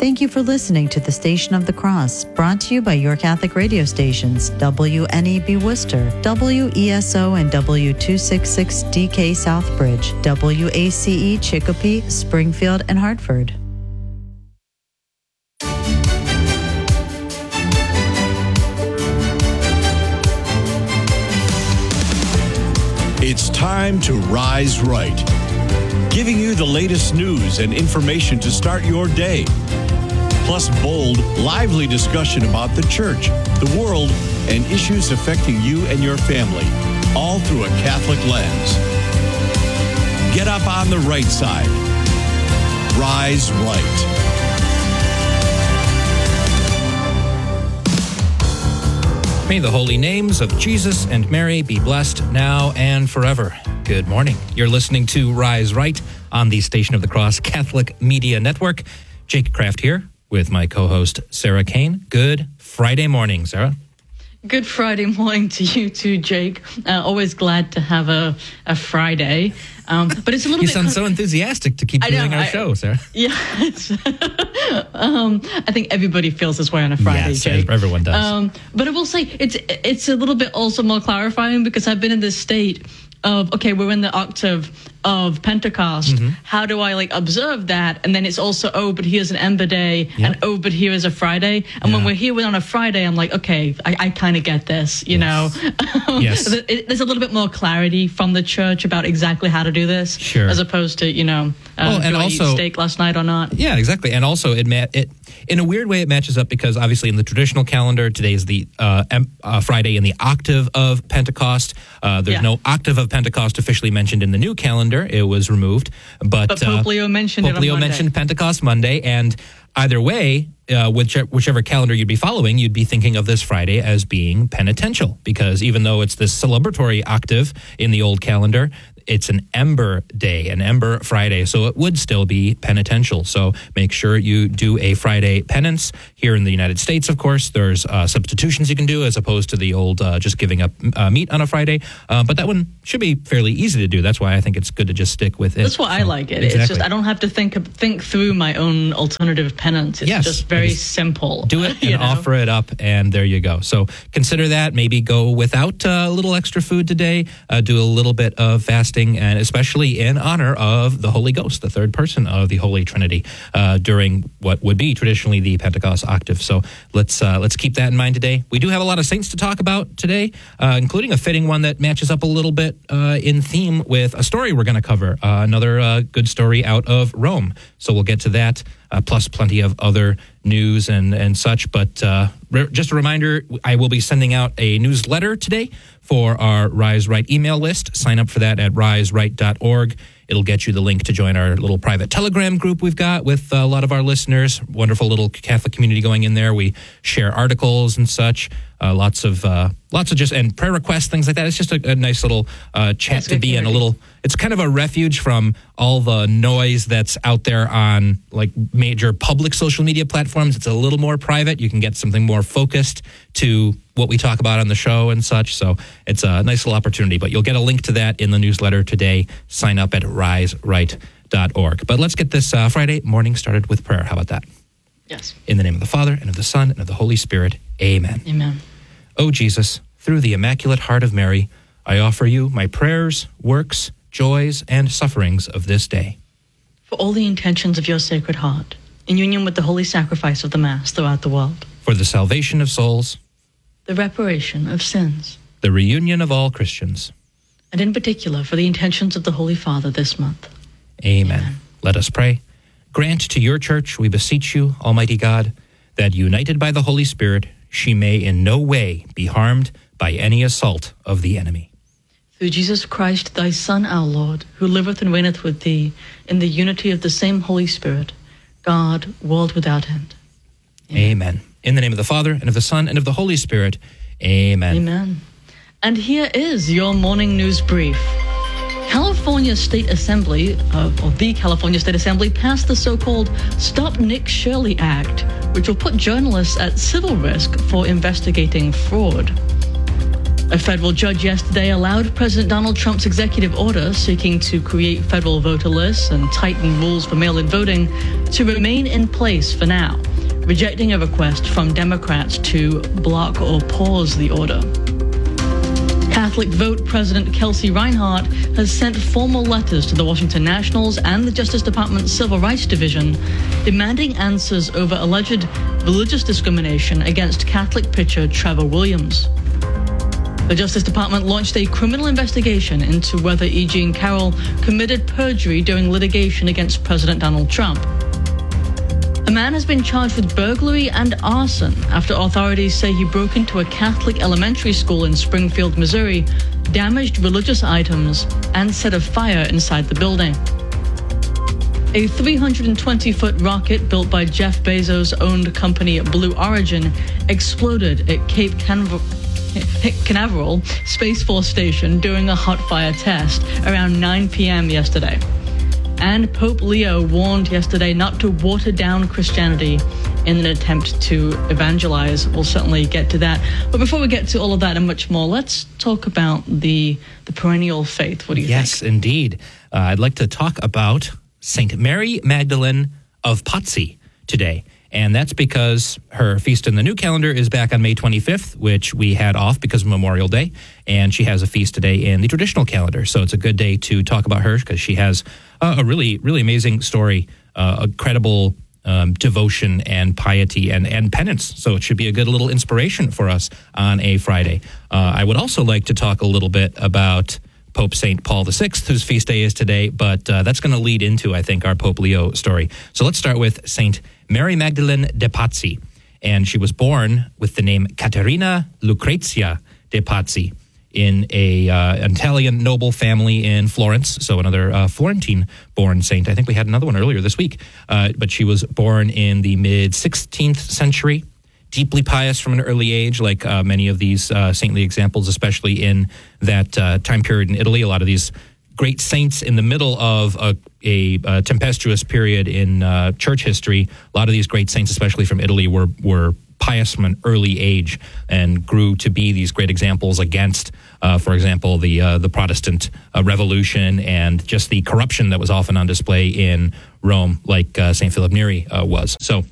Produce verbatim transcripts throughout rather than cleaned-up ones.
Thank you for listening to the Station of the Cross, brought to you by your Catholic radio stations, W N E B Worcester, W E S O and W two sixty-six D K Southbridge, W A C E Chicopee, Springfield, and Hartford. It's time to Rise Right, giving you the latest news and information to start your day. Plus bold, lively discussion about the church, the world, and issues affecting you and your family, all through a Catholic lens. Get up on the right side. Rise Right. May the holy names of Jesus and Mary be blessed now and forever. Good morning. You're listening to Rise Right on the Station of the Cross Catholic Media Network. Jake Kraft here with my co-host Sarah Kane. Good Friday morning, Sarah. Good Friday morning to you too, Jake. Uh, always glad to have a, a Friday. Um, but it's a little you bit... You sound con- so enthusiastic to keep I doing know, our I, show, Sarah. Yeah. It's, um, I think everybody feels this way on a Friday, yes, Jake. everyone does. Um, but I will say it's it's a little bit also more clarifying because I've been in this state of, okay, we're in the octave of Pentecost. Mm-hmm. How do I like observe that? And then it's also, oh, but here's an Ember Day, yep. and oh, but here is a Friday. And yeah. when we're here on a Friday, I'm like, okay, I, I kind of get this, you yes. know. yes. There's a little bit more clarity from the church about exactly how to do this, sure. as opposed to, you know, uh, oh, and do I also, eat steak last night or not? Yeah, exactly. And also, it, ma- it in a weird way, it matches up because obviously in the traditional calendar, today is the uh, em- uh, Friday in the octave of Pentecost. Uh, there's yeah. no octave of Pentecost officially mentioned in the new calendar. It was removed. But, but Pope Leo mentioned Pope it on Leo Monday. mentioned Pentecost Monday, and either way, uh, whichever, whichever calendar you'd be following, you'd be thinking of this Friday as being penitential, because even though it's this celebratory octave in the old calendar, it's an Ember Day, an Ember Friday, so it would still be penitential. So make sure you do a Friday penance. Here in the United States, of course, there's uh, substitutions you can do as opposed to the old uh, just giving up uh, meat on a Friday. Uh, but that one should be fairly easy to do. That's why I think it's good to just stick with it. That's why so, I like it. Exactly. It's just I don't have to think think through my own alternative penance. It's yes, just very just simple. Do it and you know? offer it up, and there you go. So consider that. Maybe go without uh, a little extra food today. Uh, do a little bit of fasting, and especially in honor of the Holy Ghost, the third person of the Holy Trinity, uh, during what would be traditionally the Pentecost octave. So let's uh, let's keep that in mind today. We do have a lot of saints to talk about today, uh, including a fitting one that matches up a little bit uh, in theme with a story we're going to cover, uh, another uh, good story out of Rome. So we'll get to that, uh, plus plenty of other news and, and such. But uh, re- just a reminder, I will be sending out a newsletter today for our Rise Right email list. Sign up for that at rise right dot org. It'll get you the link to join our little private Telegram group we've got with a lot of our listeners. Wonderful little Catholic community going in there. We share articles and such. Uh, lots of uh, lots of just and prayer requests, things like that. It's just a, a nice little uh, chat that's to be in. A little. It's kind of a refuge from all the noise that's out there on like major public social media platforms. It's a little more private. You can get something more focused to what we talk about on the show and such. So it's a nice little opportunity. But you'll get a link to that in the newsletter today. Sign up at rise right dot org. But let's get this uh, Friday morning started with prayer. How about that? Yes. In the name of the Father, and of the Son, and of the Holy Spirit. Amen. Amen. O Jesus, through the Immaculate Heart of Mary, I offer you my prayers, works, joys, and sufferings of this day. For all the intentions of your Sacred Heart, in union with the holy sacrifice of the Mass throughout the world. For the salvation of souls. The reparation of sins. The reunion of all Christians. And in particular, for the intentions of the Holy Father this month. Amen. Amen. Let us pray. Grant to your church, we beseech you, Almighty God, that united by the Holy Spirit, she may in no way be harmed by any assault of the enemy. Through Jesus Christ, thy Son, our Lord, who liveth and reigneth with thee in the unity of the same Holy Spirit, God, world without end. Amen. Amen. In the name of the Father, and of the Son, and of the Holy Spirit. Amen. Amen. And here is your morning news brief. California State Assembly, uh, or the California State Assembly, passed the so-called Stop Nick Shirley Act, which will put journalists at civil risk for investigating fraud. A federal judge yesterday allowed President Donald Trump's executive order seeking to create federal voter lists and tighten rules for mail-in voting to remain in place for now, rejecting a request from Democrats to block or pause the order. Catholic Vote President Kelsey Reinhardt has sent formal letters to the Washington Nationals and the Justice Department's Civil Rights Division demanding answers over alleged religious discrimination against Catholic pitcher Trevor Williams. The Justice Department launched a criminal investigation into whether E. Jean Carroll committed perjury during litigation against President Donald Trump. A man has been charged with burglary and arson after authorities say he broke into a Catholic elementary school in Springfield, Missouri, damaged religious items, and set a fire inside the building. A three hundred twenty foot rocket built by Jeff Bezos-owned company Blue Origin exploded at Cape Canaveral Canaveral Space Force Station during a hot fire test around nine p.m. yesterday. And Pope Leo warned yesterday not to water down Christianity in an attempt to evangelize. We'll certainly get to that. But before we get to all of that and much more, let's talk about the the perennial faith. What do you yes, think? Yes, indeed. Uh, I'd like to talk about Saint Mary Magdalene of Pazzi today. And that's because her feast in the new calendar is back on May twenty-fifth, which we had off because of Memorial Day. And she has a feast today in the traditional calendar. So it's a good day to talk about her because she has uh, a really, really amazing story, uh, a credible um, devotion and piety and, and penance. So it should be a good little inspiration for us on a Friday. Uh, I would also like to talk a little bit about Pope Saint Paul the Sixth, whose feast day is today, but uh, that's going to lead into, I think, our Pope Leo story. So let's start with Saint Mary Magdalene de Pazzi, and she was born with the name Caterina Lucrezia de Pazzi in a uh, an Italian noble family in Florence, so another uh, Florentine-born saint. I think we had another one earlier this week, uh, but she was born in the mid-sixteenth century, deeply pious from an early age, like uh, many of these uh, saintly examples, especially in that uh, time period in Italy. A lot of these great saints in the middle of a, a, a tempestuous period in uh, church history. A lot of these great saints, especially from Italy, were were pious from an early age and grew to be these great examples against, uh, for example, the uh, the Protestant uh, Revolution and just the corruption that was often on display in Rome, like uh, Saint Philip Neri uh, was. So,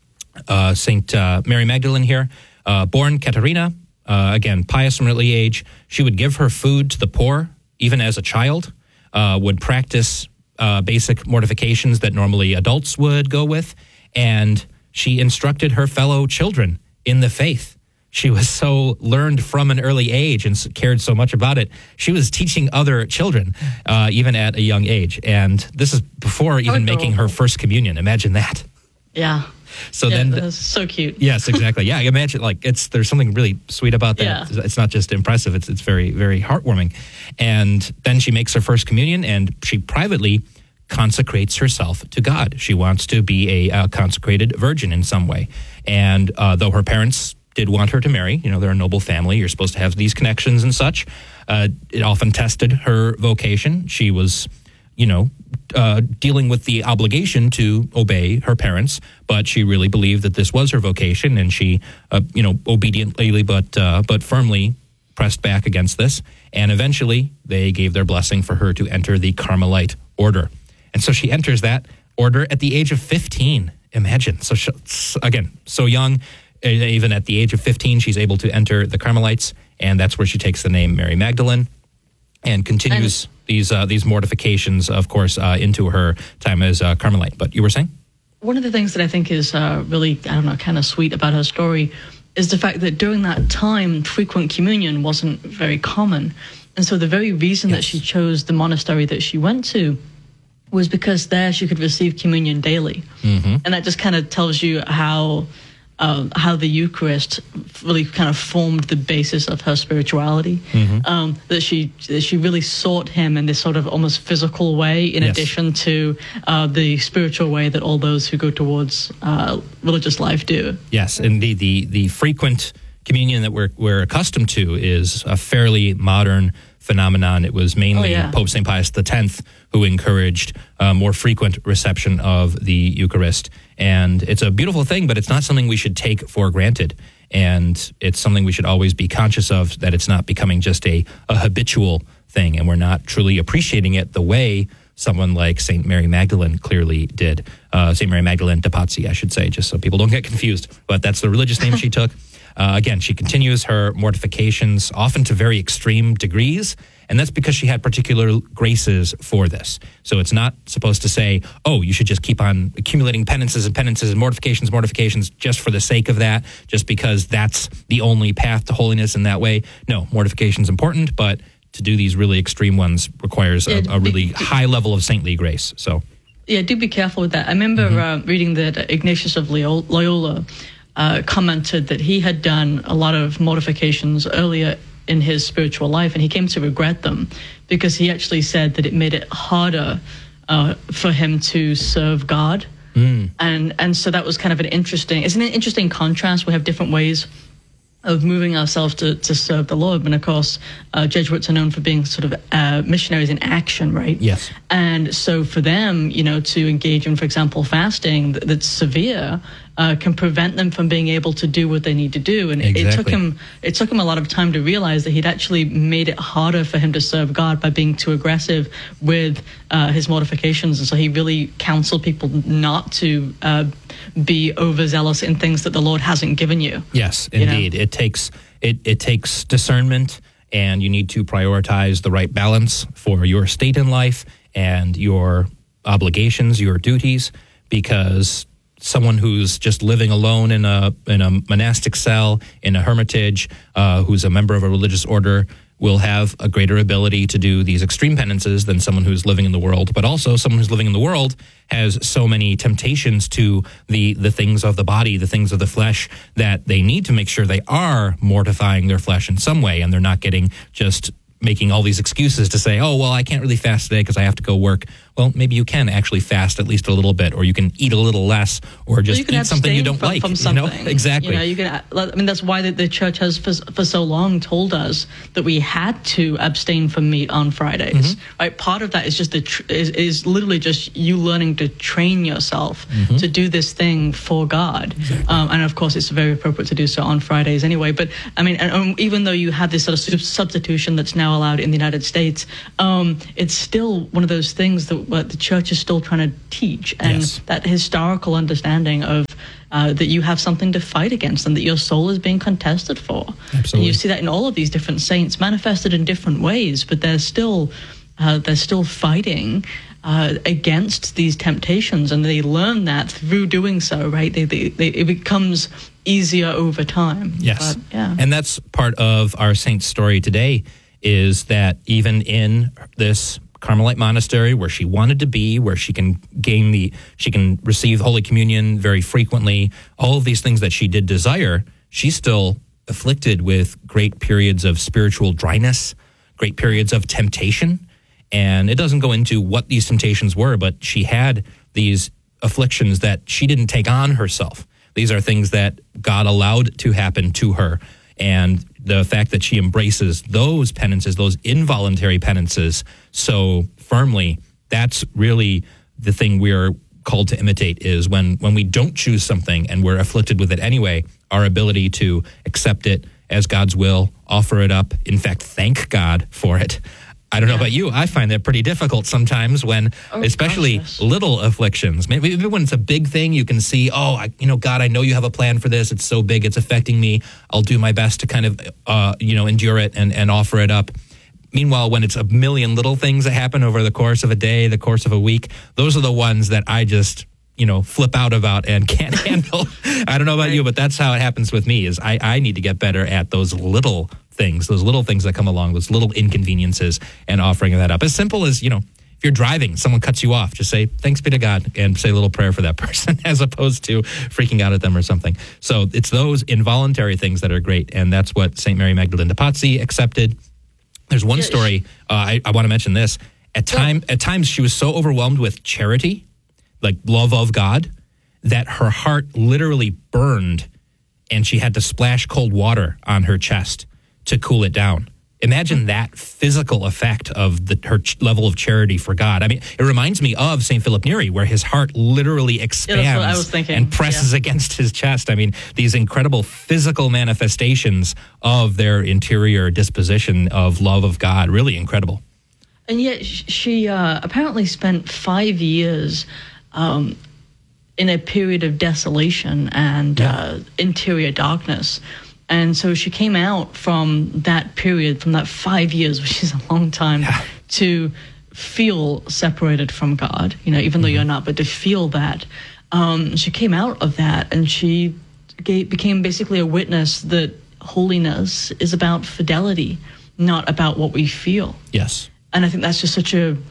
uh, Saint uh, Mary Magdalene here, uh, born Caterina, uh, again pious from an early age. She would give her food to the poor, even as a child, uh, would practice uh, basic mortifications that normally adults would go with, and she instructed her fellow children in the faith. She was so learned from an early age and cared so much about it. She was teaching other children, uh, even at a young age. And this is before even making her first communion. Imagine that. Yeah. So yeah, then, that's so cute. Yes, exactly. Yeah, imagine like it's there's something really sweet about that. Yeah. It's not just impressive; it's it's very very heartwarming. And then she makes her first communion, and she privately consecrates herself to God. She wants to be a, a consecrated virgin in some way. And uh, though her parents did want her to marry, you know, they're a noble family. You're supposed to have these connections and such. Uh, it often tested her vocation. She was, you know, uh, dealing with the obligation to obey her parents, but she really believed that this was her vocation, and she, uh, you know, obediently but uh, but firmly pressed back against this. And eventually, they gave their blessing for her to enter the Carmelite order. And so she enters that order at the age of fifteen. Imagine. So she, again, so young, even at the age of fifteen, she's able to enter the Carmelites, and that's where she takes the name Mary Magdalene and continues and, these uh, these mortifications, of course, uh, into her time as uh, Carmelite. But you were saying? One of the things that I think is uh, really, I don't know, kind of sweet about her story is the fact that during that time, frequent communion wasn't very common. And so the very reason yes. that she chose the monastery that she went to was because there she could receive communion daily. Mm-hmm. And that just kind of tells you how uh, how the Eucharist really kind of formed the basis of her spirituality. Mm-hmm. Um, that she that she really sought him in this sort of almost physical way, in yes. addition to uh, the spiritual way that all those who go towards uh, religious life do. Yes, indeed. The, the frequent communion that we're, we're accustomed to is a fairly modern phenomenon. It was mainly Oh, yeah. Pope Saint Pius X who encouraged uh, more frequent reception of the Eucharist. And it's a beautiful thing, but it's not something we should take for granted. And it's something we should always be conscious of, that it's not becoming just a, a habitual thing, and we're not truly appreciating it the way someone like Saint Mary Magdalene clearly did. Uh, Saint Mary Magdalene de Pazzi, I should say, just so people don't get confused. But that's the religious name she took. Uh, again, she continues her mortifications, often to very extreme degrees, and that's because she had particular graces for this. So it's not supposed to say, oh, you should just keep on accumulating penances and penances and mortifications, mortifications, just for the sake of that, just because that's the only path to holiness in that way. No, mortification's important, but to do these really extreme ones requires a, a really high level of saintly grace. So, yeah, do be careful with that. I remember mm-hmm. uh, reading that Ignatius of Loyola uh, commented that he had done a lot of mortifications earlier in his spiritual life, and he came to regret them because he actually said that it made it harder uh, for him to serve God. Mm. And and so that was kind of an interesting, it's an interesting contrast. We have different ways of moving ourselves to, to serve the Lord. And of course, uh, Jesuits are known for being sort of uh, missionaries in action, right? Yes. And so for them, you know, to engage in, for example, fasting that, that's severe uh, can prevent them from being able to do what they need to do. And exactly. it, it took him it took him a lot of time to realize that he'd actually made it harder for him to serve God by being too aggressive with uh, his mortifications. And so he really counseled people not to uh, be overzealous in things that the Lord hasn't given you. Yes, you indeed. know? It takes it, it takes discernment, and you need to prioritize the right balance for your state in life and your obligations, your duties, because someone who's just living alone in a in a monastic cell, in a hermitage, uh, who's a member of a religious order, will have a greater ability to do these extreme penances than someone who's living in the world. But also someone who's living in the world has so many temptations to the, the things of the body, the things of the flesh, that they need to make sure they are mortifying their flesh in some way, and they're not getting just making all these excuses to say, oh, well, I can't really fast today because I have to go work. Well, maybe you can actually fast at least a little bit, or you can eat a little less, or just well, eat something you don't from, like. From something. You know? Exactly. You know, you can. I mean, that's why the, the church has for, for so long told us that we had to abstain from meat on Fridays. Mm-hmm. Right. Part of that is just the tr- is, is literally just you learning to train yourself mm-hmm. to do this thing for God. Exactly. Um, and of course, it's very appropriate to do so on Fridays anyway. But I mean, and, um, even though you have this sort of substitution that's now allowed in the United States, um, it's still one of those things that uh, the church is still trying to teach, and yes. that historical understanding of uh, that you have something to fight against and that your soul is being contested for. Absolutely. And you see that in all of these different saints manifested in different ways, but they're still uh, they're still fighting uh, against these temptations, and they learn that through doing so. Right? They, they, they it becomes easier over time. Yes, but, yeah. And that's part of our saint's story today. Is that even in this Carmelite monastery where she wanted to be, where she can gain the, she can receive Holy Communion very frequently, all of these things that she did desire, she's still afflicted with great periods of spiritual dryness, great periods of temptation. And it doesn't go into what these temptations were, but she had these afflictions that she didn't take on herself. These are things that God allowed to happen to her. And the fact that she embraces those penances, those involuntary penances so firmly, that's really the thing we're called to imitate, is when, when we don't choose something and we're afflicted with it anyway, our ability to accept it as God's will, offer it up, in fact, thank God for it. I don't know yeah. about you. I find that pretty difficult sometimes when, oh, especially gosh, yes. little afflictions. Maybe when it's a big thing, you can see, oh, I, you know, God, I know you have a plan for this. It's so big. It's affecting me. I'll do my best to kind of, uh, you know, endure it and, and offer it up. Meanwhile, when it's a million little things that happen over the course of a day, the course of a week, those are the ones that I just, you know, flip out about and can't handle. I don't know about right. you, but that's how it happens with me, is I, I need to get better at those little things, those little things that come along, those little inconveniences, and offering that up. As simple as, you know, if you're driving, someone cuts you off, just say, thanks be to God, and say a little prayer for that person, as opposed to freaking out at them or something. So it's those involuntary things that are great, and that's what Saint Mary Magdalene de Pazzi accepted. There's one story, uh, I, I want to mention this. At time, at times, she was so overwhelmed with charity, like love of God, that her heart literally burned, and she had to splash cold water on her chest to cool it down. Imagine that physical effect of the, her ch- level of charity for God. I mean, it reminds me of Saint Philip Neri, where his heart literally expands yeah, that's what I was thinking. and presses yeah. against his chest. I mean, these incredible physical manifestations of their interior disposition of love of God, really incredible. And yet she uh, apparently spent five years um, in a period of desolation and yeah. uh, interior darkness. And so she came out from that period, from that five years, which is a long time, yeah. to feel separated from God, you know, even mm-hmm. though you're not, but to feel that. Um, she came out of that, and she gave, became basically a witness that holiness is about fidelity, not about what we feel. Yes. And I think that's just such a,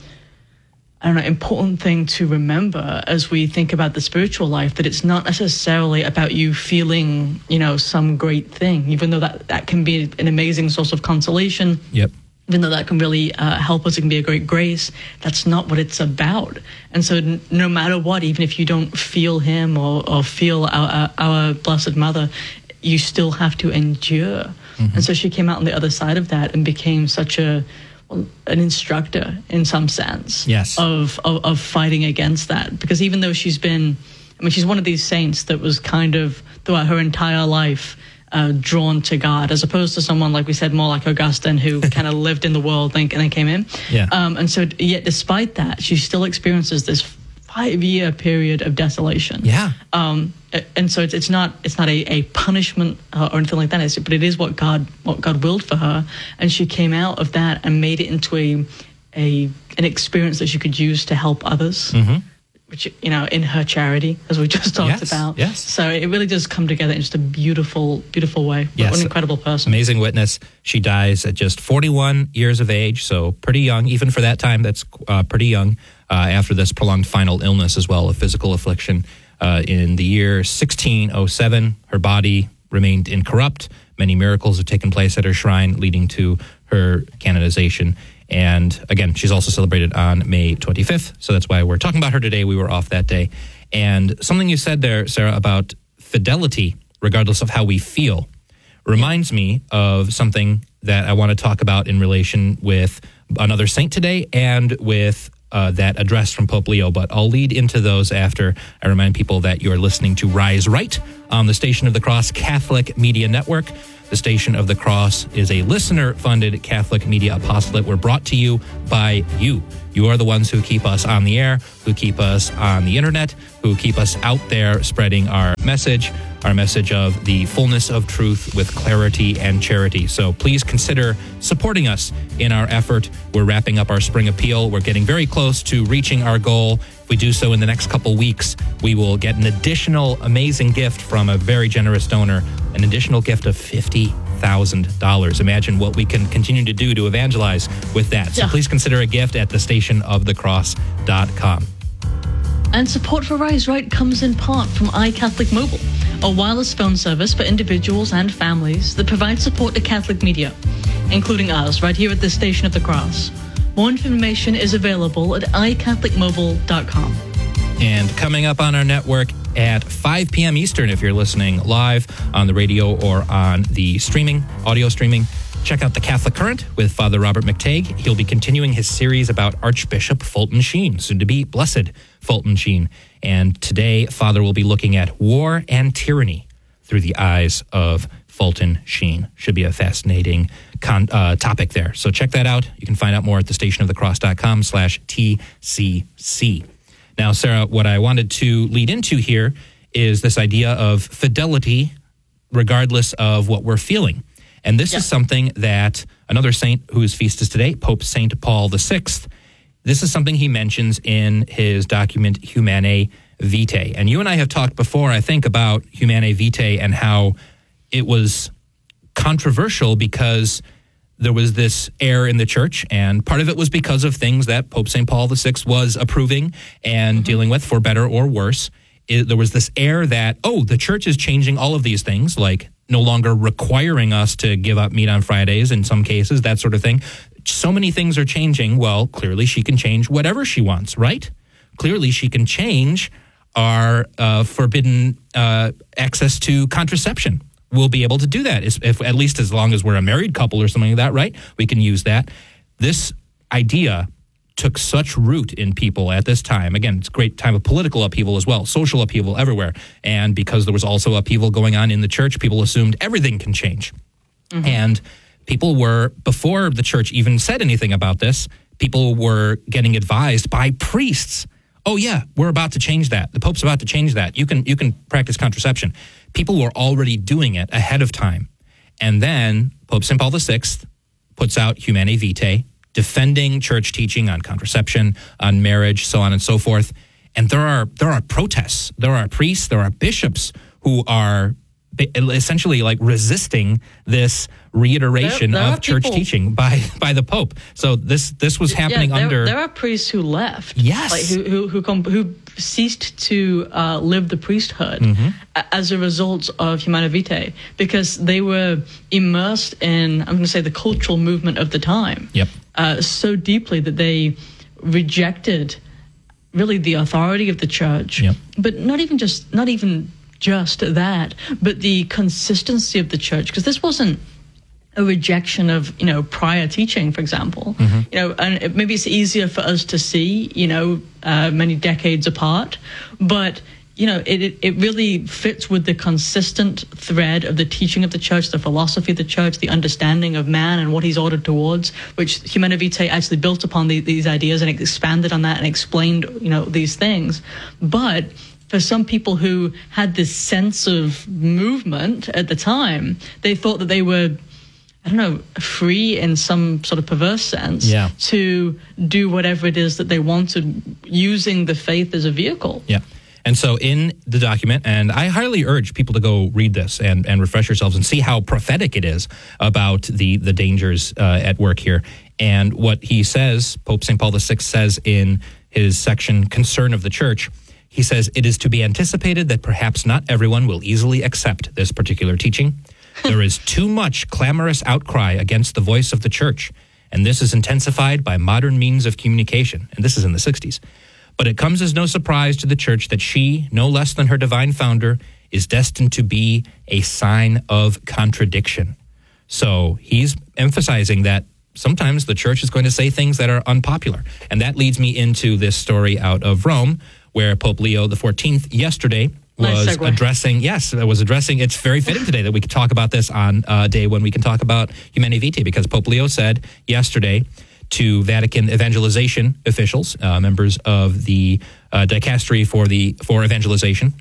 I don't know, important thing to remember as we think about the spiritual life, that it's not necessarily about you feeling, you know, some great thing, even though that, that can be an amazing source of consolation. Yep. Even though that can really uh, help us, it can be a great grace. That's not what it's about. And so n- no matter what, even if you don't feel him or, or feel our, our, our Blessed Mother, you still have to endure. Mm-hmm. And so she came out on the other side of that and became such a, an instructor in some sense yes. of, of of fighting against that. Because even though she's been, I mean, she's one of these saints that was kind of throughout her entire life uh, drawn to God, as opposed to someone, like we said, more like Augustine, who kind of lived in the world and then came in. Yeah. Um, and so yet despite that, she still experiences this five-year period of desolation. Yeah. Um, and so it's, it's not it's not a, a punishment uh, or anything like that, it's, but it is what God what God willed for her, and she came out of that and made it into a a an experience that she could use to help others, mm-hmm. which, you know, in her charity, as we just talked yes, about. Yes. So it really does come together in just a beautiful, beautiful way. Yes. What an incredible person. Amazing witness. She dies at just forty-one years of age, so pretty young, even for that time. That's uh, pretty young. Uh, after this prolonged final illness as well, a physical affliction. Uh, in the year sixteen oh seven, her body remained incorrupt. Many miracles have taken place at her shrine, leading to her canonization. And again, she's also celebrated on May twenty-fifth, so that's why we're talking about her today. We were off that day. And something you said there, Sarah, about fidelity, regardless of how we feel, reminds me of something that I want to talk about in relation with another saint today and with Uh, that address from Pope Leo, but I'll lead into those after I remind people that you're listening to Rise Right on the Station of the Cross Catholic Media Network. The Station of the Cross is a listener-funded Catholic media apostolate. We're brought to you by you. You are the ones who keep us on the air, who keep us on the internet, who keep us out there spreading our message, our message of the fullness of truth with clarity and charity. So please consider supporting us in our effort. We're wrapping up our spring appeal. We're getting very close to reaching our goal. If we do so in the next couple weeks, we will get an additional amazing gift from a very generous donor, an additional gift of fifty thousand dollars. Imagine what we can continue to do to evangelize with that. So yeah. please consider a gift at the station of the cross dot com. And support for Rise Right comes in part from iCatholic Mobile, a wireless phone service for individuals and families that provides support to Catholic media, including us right here at the Station of the Cross. More information is available at i catholic mobile dot com. And coming up on our network at five p.m. Eastern, if you're listening live on the radio or on the streaming, audio streaming, check out the Catholic Current with Father Robert McTague. He'll be continuing his series about Archbishop Fulton Sheen, soon to be Blessed Fulton Sheen. And today, Father will be looking at war and tyranny through the eyes of Fulton Sheen. Should be a fascinating con- uh, topic there. So check that out. You can find out more at the station of the cross dot com slash T C C. Now, Sarah, what I wanted to lead into here is this idea of fidelity regardless of what we're feeling. And this yeah. is something that another saint whose feast is today, Pope Saint Paul the Sixth, this is something he mentions in his document Humanae Vitae. And you and I have talked before, I think, about Humanae Vitae and how it was controversial because there was this air in the church, and part of it was because of things that Pope Saint Paul the Sixth was approving and mm-hmm. dealing with, for better or worse. It, there was this air that, oh, the church is changing all of these things, like no longer requiring us to give up meat on Fridays in some cases, that sort of thing. So many things are changing. Well, clearly she can change whatever she wants, right? Clearly she can change our uh, forbidden uh, access to contraception. we'll be able to do that, if, if at least as long as we're a married couple or something like that, right? We can use that. This idea took such root in people at this time. Again, it's a great time of political upheaval as well, social upheaval everywhere. And because there was also upheaval going on in the church, people assumed everything can change. Mm-hmm. And people were, before the church even said anything about this, people were getting advised by priests. Oh yeah, we're about to change that. The Pope's about to change that. You can you can practice contraception. People were already doing it ahead of time. And then Pope Saint Paul the Sixth puts out Humanae Vitae, defending church teaching on contraception, on marriage, so on and so forth. And there are there are protests. There are priests, there are bishops who are essentially like resisting this reiteration there, there of church people, teaching by by the Pope. So this this was happening yeah, there, under. There are priests who left. Yes, like who who who, com- who ceased to uh, live the priesthood mm-hmm. as a result of Humanae Vitae, because they were immersed in, I'm going to say, the cultural movement of the time. Yep. Uh, so deeply that they rejected really the authority of the church, yep. but not even just not even. just that, but the consistency of the church, because this wasn't a rejection of, you know, prior teaching, for example. Mm-hmm. You know, and it, maybe it's easier for us to see, you know, uh, many decades apart, but, you know, it, it, it really fits with the consistent thread of the teaching of the church, the philosophy of the church, the understanding of man and what he's ordered towards, which Humanae Vitae actually built upon the, these ideas and expanded on that and explained, you know, these things. But for some people who had this sense of movement at the time, they thought that they were, I don't know, free in some sort of perverse sense yeah. to do whatever it is that they wanted, using the faith as a vehicle. Yeah. And so in the document, and I highly urge people to go read this and, and refresh yourselves and see how prophetic it is about the, the dangers uh, at work here. And what he says, Pope Saint Paul the Sixth says in his section, Concern of the Church, he says, it is to be anticipated that perhaps not everyone will easily accept this particular teaching. There is too much clamorous outcry against the voice of the church, and this is intensified by modern means of communication. And this is in the sixties. But it comes as no surprise to the church that she, no less than her divine founder, is destined to be a sign of contradiction. So he's emphasizing that sometimes the church is going to say things that are unpopular. And that leads me into this story out of Rome, where Pope Leo the fourteenth yesterday was nice addressing, yes, was addressing, it's very fitting today that we could talk about this on a day when we can talk about Humanae Vitae, because Pope Leo said yesterday to Vatican evangelization officials, uh, members of the uh, dicastery for the for evangelization,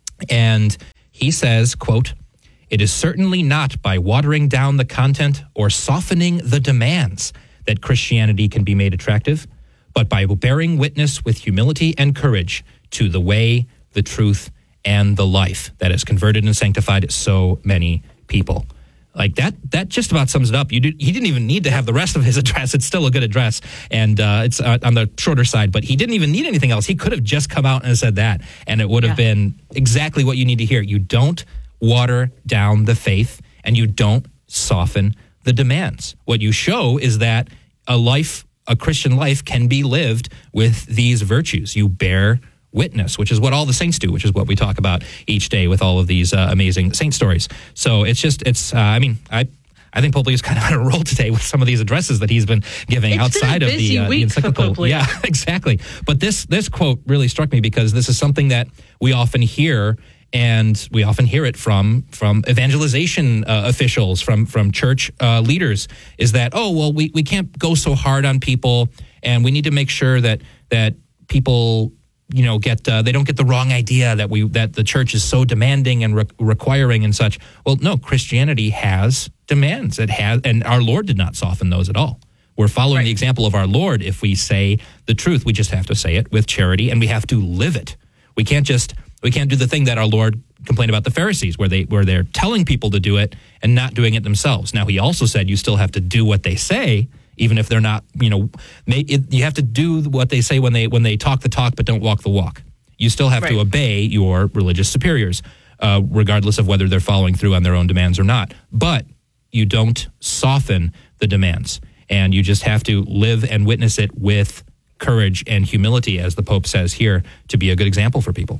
and he says, quote, "It is certainly not by watering down the content or softening the demands that Christianity can be made attractive, but by bearing witness with humility and courage to the way, the truth, and the life that has converted and sanctified so many people." Like that, that just about sums it up. You did, he didn't even need to have the rest of his address. It's still a good address, and uh, it's uh, on the shorter side, but he didn't even need anything else. He could have just come out and said that, and it would have yeah. been exactly what you need to hear. You don't water down the faith, and you don't soften the demands. What you show is that a life, a Christian life, can be lived with these virtues. You bear witness, which is what all the saints do, which is what we talk about each day with all of these uh, amazing saint stories. So it's just, it's, uh, I mean, I I think Pope Leo is kind of on a roll today with some of these addresses that he's been giving it's outside been a of busy the, uh, the encyclical. Yeah, exactly. But this this quote really struck me because this is something that we often hear, and we often hear it from from evangelization uh, officials, from from church uh, leaders, is that, oh, well, we, we can't go so hard on people, and we need to make sure that that people, you know, get uh, they don't get the wrong idea that we that the church is so demanding and re- requiring and such. Well, no, Christianity has demands. It has, and our Lord did not soften those at all. We're following right. the example of our Lord. If we say the truth, we just have to say it with charity, and we have to live it. We can't just we can't do the thing that our Lord complained about the Pharisees, where they where they're telling people to do it and not doing it themselves. Now, he also said you still have to do what they say, even if they're not, you know, it, you have to do what they say when they when they talk the talk but don't walk the walk. You still have right. to obey your religious superiors, uh, regardless of whether they're following through on their own demands or not. But you don't soften the demands, and you just have to live and witness it with courage and humility, as the Pope says here, to be a good example for people.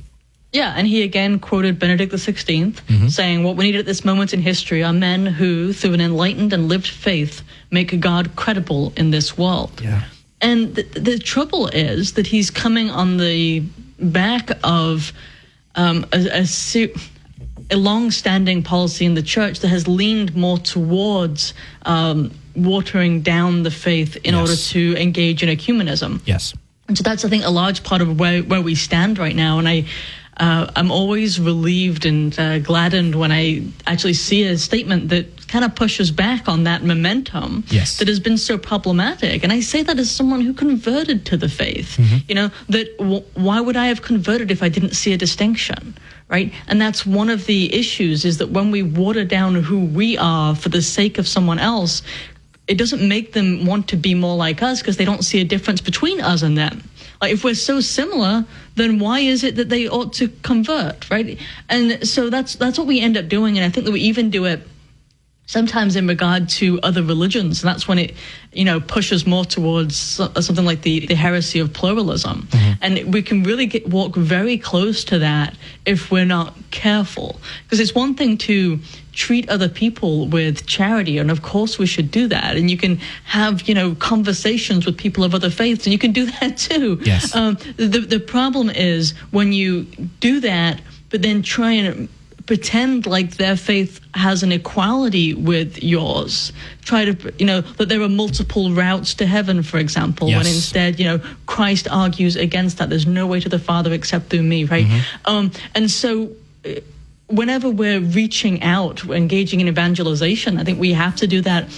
Yeah, and he again quoted Benedict the sixteenth, mm-hmm. saying, what we need at this moment in history are men who, through an enlightened and lived faith, make God credible in this world. Yeah. And the, the trouble is that he's coming on the back of um, a, a, a long-standing policy in the church that has leaned more towards um, watering down the faith in yes. order to engage in ecumenism. Yes. And so that's, I think, a large part of where, where we stand right now. And I, uh, I'm always relieved and uh, gladdened when I actually see a statement that kind of pushes back on that momentum yes. that has been so problematic. And I say that as someone who converted to the faith. Mm-hmm. You know, that w- why would I have converted if I didn't see a distinction? Right? And that's one of the issues, is that when we water down who we are for the sake of someone else, it doesn't make them want to be more like us because they don't see a difference between us and them. Like, if we're so similar, then why is it that they ought to convert, right? And so that's that's what we end up doing, and I think that we even do it sometimes in regard to other religions, and that's when it, you know, pushes more towards something like the, the heresy of pluralism. Mm-hmm. And we can really get, walk very close to that if we're not careful. Because it's one thing to treat other people with charity, and of course we should do that. And you can have, you know, conversations with people of other faiths, and you can do that too. Yes. Um, the, the problem is when you do that, but then try and pretend like their faith has an equality with yours. Try to, you know, that there are multiple routes to heaven, for example, yes. when instead, you know, Christ argues against that. There's no way to the Father except through me, right? Mm-hmm. Um, and so whenever we're reaching out, we're engaging in evangelization, I think we have to do that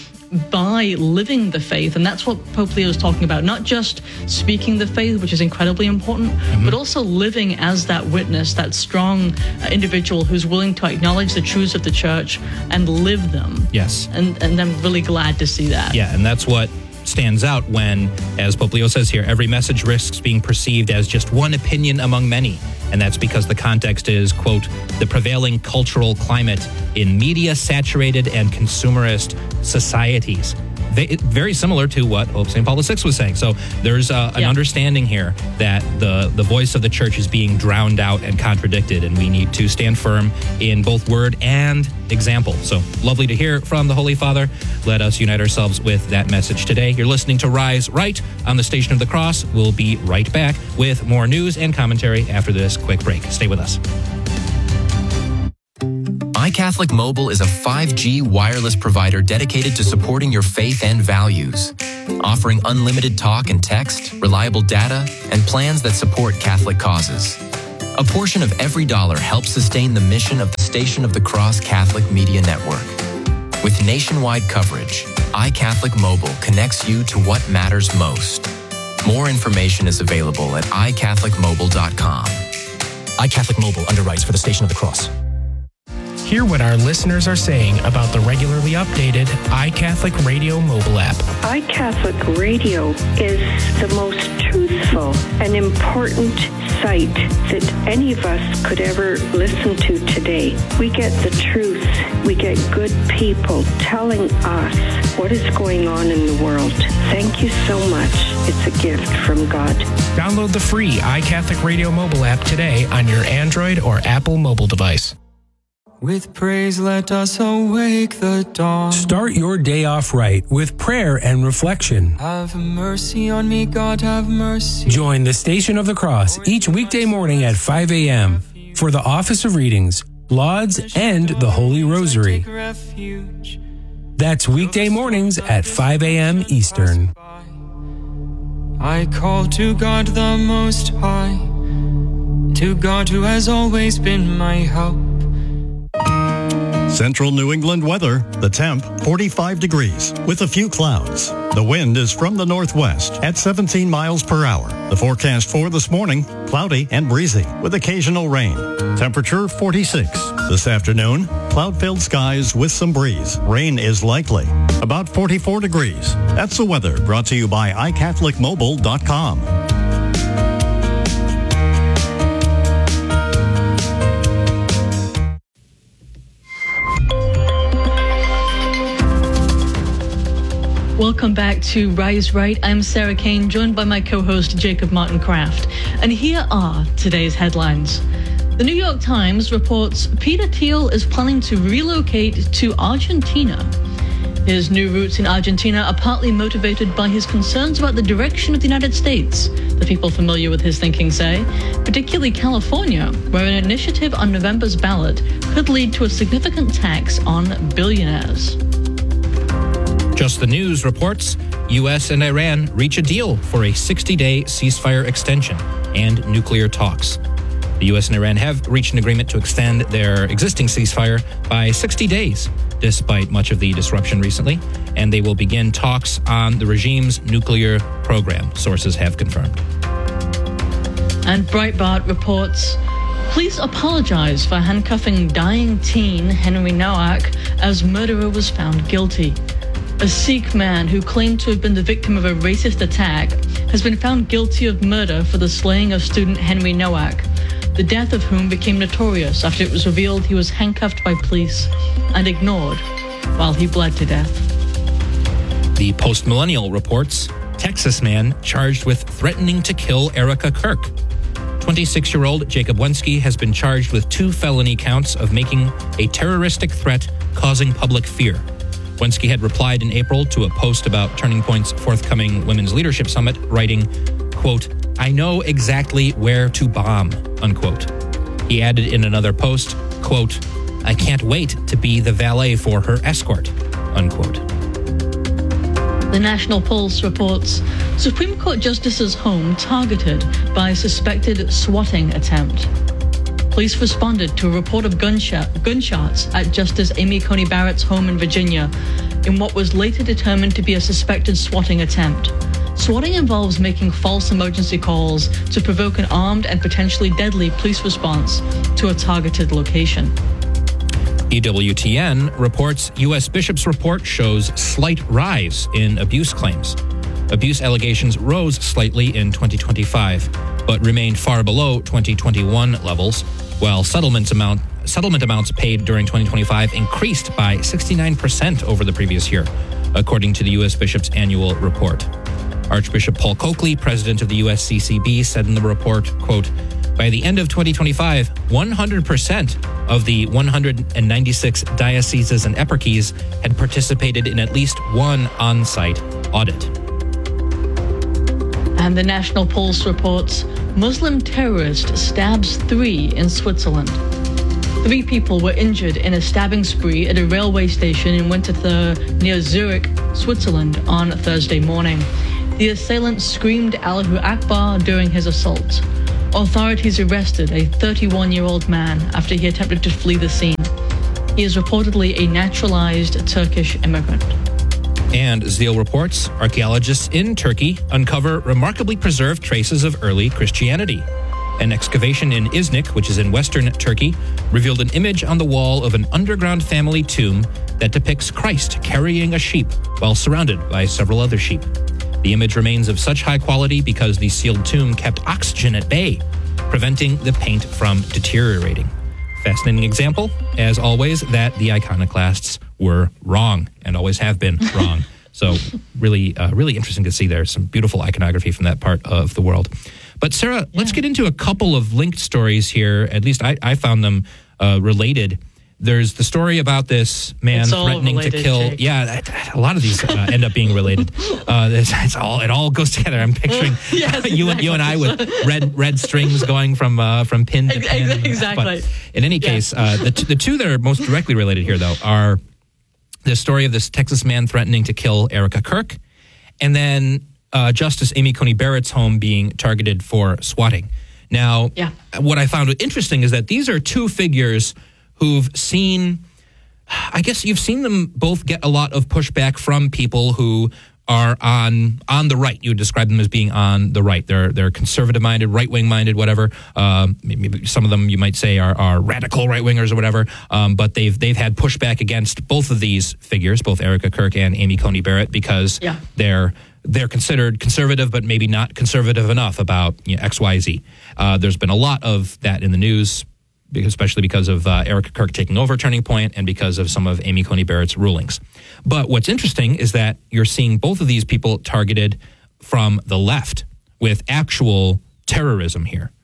by living the faith. And that's what Pope Leo is talking about, not just speaking the faith, which is incredibly important, mm-hmm. but also living as that witness, that strong uh, individual who's willing to acknowledge the truths of the church and live them. Yes. And, and I'm really glad to see that. Yeah, and that's what stands out when, as Pope Leo says here, every message risks being perceived as just one opinion among many. And that's because the context is, quote, the prevailing cultural climate in media-saturated and consumerist societies. They, very similar to what Pope Saint Paul the Sixth was saying. So there's uh, an yeah. understanding here that the, the voice of the church is being drowned out and contradicted, and we need to stand firm in both word and example. So lovely to hear from the Holy Father. Let us unite ourselves with that message today. You're listening to Rise Right on the Station of the Cross. We'll be right back with more news and commentary after this quick break. Stay with us. iCatholic Mobile is a five G wireless provider dedicated to supporting your faith and values, offering unlimited talk and text, reliable data, and plans that support Catholic causes. A portion of every dollar helps sustain the mission of the Station of the Cross Catholic Media Network. With nationwide coverage, iCatholic Mobile connects you to what matters most. More information is available at i catholic mobile dot com. iCatholic Mobile underwrites for the Station of the Cross. Hear what our listeners are saying about the regularly updated iCatholic Radio mobile app. iCatholic Radio is the most truthful and important site that any of us could ever listen to today. We get the truth. We get good people telling us what is going on in the world. Thank you so much. It's a gift from God. Download the free iCatholic Radio mobile app today on your Android or Apple mobile device. With praise, let us awake the dawn. Start your day off right with prayer and reflection. Have mercy on me, God, have mercy. Join the Station of the Cross each weekday morning at five a.m. for the Office of Readings, Lauds, and the Holy Rosary. That's weekday mornings at five a.m. Eastern. I call to God the Most High, to God who has always been my help. Central New England weather. The temp, forty-five degrees, with a few clouds. The wind is from the northwest at seventeen miles per hour. The forecast for this morning, cloudy and breezy, with occasional rain. Temperature, forty-six. This afternoon, cloud-filled skies with some breeze. Rain is likely. About forty-four degrees. That's the weather, brought to you by i catholic mobile dot com. Welcome back to Rise Right. I'm Sarah Kane, joined by my co-host Jacob Martin Kraft. And here are today's headlines. The New York Times reports Peter Thiel is planning to relocate to Argentina. His new roots in Argentina are partly motivated by his concerns about the direction of the United States, the people familiar with his thinking say, particularly California, where an initiative on November's ballot could lead to a significant tax on billionaires. Just the News reports U S and Iran reach a deal for a sixty-day ceasefire extension and nuclear talks. The U S and Iran have reached an agreement to extend their existing ceasefire by sixty days, despite much of the disruption recently, and they will begin talks on the regime's nuclear program, sources have confirmed. And Breitbart reports, police apologize for handcuffing dying teen Henry Nowak as murderer was found guilty. A Sikh man who claimed to have been the victim of a racist attack has been found guilty of murder for the slaying of student Henry Nowak, the death of whom became notorious after it was revealed he was handcuffed by police and ignored while he bled to death. The Post-Millennial reports, Texas man charged with threatening to kill Erica Kirk. twenty-six-year-old Jacob Wensky has been charged with two felony counts of making a terroristic threat causing public fear. Wensky had replied in April to a post about Turning Point's forthcoming Women's Leadership Summit, writing, quote, "I know exactly where to bomb," unquote. He added in another post, quote, "I can't wait to be the valet for her escort," unquote. The National Pulse reports Supreme Court Justice's home targeted by suspected swatting attempt. Police responded to a report of gunshot, gunshots at Justice Amy Coney Barrett's home in Virginia in what was later determined to be a suspected swatting attempt. Swatting involves making false emergency calls to provoke an armed and potentially deadly police response to a targeted location. E W T N reports U S Bishop's report shows slight rise in abuse claims. Abuse allegations rose slightly in twenty twenty-five, but remained far below twenty twenty-one levels, while settlements amount, settlement amounts paid during twenty twenty-five increased by sixty-nine percent over the previous year, according to the U S Bishop's annual report. Archbishop Paul Coakley, president of the U S C C B, said in the report, quote, "By the end of twenty twenty-five, one hundred percent of the one hundred ninety-six dioceses and eparchies had participated in at least one on-site audit." And the National Pulse reports Muslim terrorist stabs three in Switzerland. Three people were injured in a stabbing spree at a railway station in Winterthur near Zurich, Switzerland on Thursday morning. The assailant screamed Allahu Akbar during his assault. Authorities arrested a thirty-one-year-old man after he attempted to flee the scene. He is reportedly a naturalized Turkish immigrant. And Zeal reports, archaeologists in Turkey uncover remarkably preserved traces of early Christianity. An excavation in Iznik, which is in western Turkey, revealed an image on the wall of an underground family tomb that depicts Christ carrying a sheep while surrounded by several other sheep. The image remains of such high quality because the sealed tomb kept oxygen at bay, preventing the paint from deteriorating. Fascinating example, as always, that the iconoclasts were wrong and always have been wrong. So really, uh, really interesting to see there. Some beautiful iconography from that part of the world. But Sarah, yeah. let's get into a couple of linked stories here. At least I, I found them uh, related. There's the story about this man it's threatening related, to kill. Jake. Yeah, a lot of these uh, end up being related. Uh, it's, it's all it all goes together. I'm picturing yes, you and you and I with red red strings going from uh, from pin to pin. Exactly. But in any case, yeah. uh, the t- the two that are most directly related here, though, are the story of this Texas man threatening to kill Erica Kirk, and then uh, Justice Amy Coney Barrett's home being targeted for swatting. Now, yeah. what I found interesting is that these are two figures who've seen, I guess you've seen them both get a lot of pushback from people who are on on the right. You would describe them as being on the right. They're they're conservative-minded, right-wing-minded, whatever. Um, maybe some of them you might say are, are radical right-wingers or whatever. Um, but they've they've had pushback against both of these figures, both Erica Kirk and Amy Coney Barrett, because yeah. they're they're considered conservative, but maybe not conservative enough about you know, X, Y, Z. Uh, there's been a lot of that in the news, especially because of uh, Erica Kirk taking over Turning Point and because of some of Amy Coney Barrett's rulings. But what's interesting is that you're seeing both of these people targeted from the left with actual terrorism here.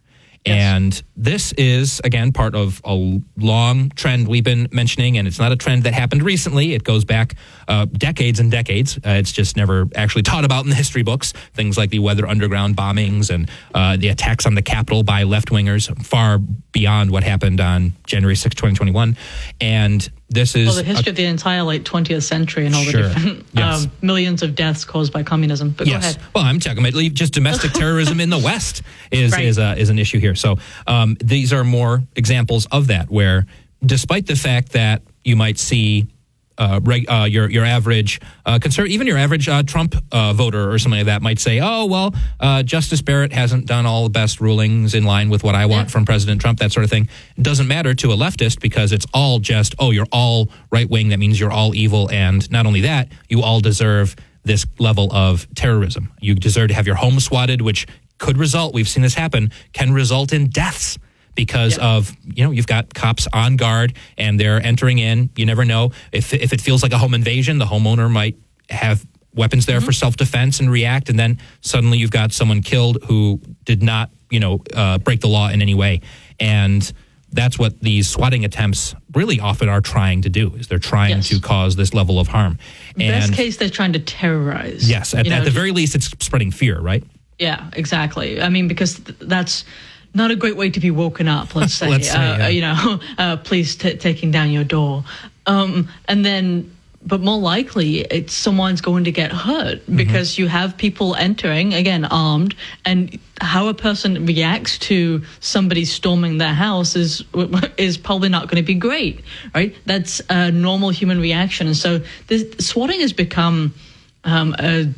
And this is, again, part of a long trend we've been mentioning, and it's not a trend that happened recently. It goes back uh, decades and decades. Uh, it's just never actually taught about in the history books. Things like the Weather Underground bombings and uh, the attacks on the Capitol by left-wingers, far beyond what happened on January sixth, twenty twenty-one. And this is... Well, the history a, of the entire like twentieth century and all sure, the different yes. um, millions of deaths caused by communism. But yes. go ahead. Well, I'm talking about just domestic terrorism in the West is right. is, a, is an issue here. So um, these are more examples of that, where despite the fact that you might see uh, reg, uh, your your average uh, conservative, even your average uh, Trump uh, voter or something like that might say, oh, well, uh, Justice Barrett hasn't done all the best rulings in line with what I want yeah. from President Trump, that sort of thing. It doesn't matter to a leftist because it's all just, oh, you're all right wing. That means you're all evil. And not only that, you all deserve this level of terrorism. You deserve to have your home swatted, which could result, we've seen this happen, can result in deaths. Because yeah. of, you know, you've got cops on guard and they're entering in. You never know. If if it feels like a home invasion, the homeowner might have weapons there mm-hmm. for self-defense and react. And then suddenly you've got someone killed who did not, you know, uh, break the law in any way. And that's what these swatting attempts really often are trying to do, is they're trying yes. to cause this level of harm. And best case, they're trying to terrorize. Yes, at, at the very least, it's spreading fear, right? Yeah, exactly. I mean, because th- that's... not a great way to be woken up, let's say. let's say uh, yeah. You know, uh, police t- taking down your door. Um, and then, but more likely, it's someone's going to get hurt mm-hmm. because you have people entering, again, armed, and how a person reacts to somebody storming their house is is probably not going to be great, right? That's a normal human reaction. And so this, swatting has become um, a,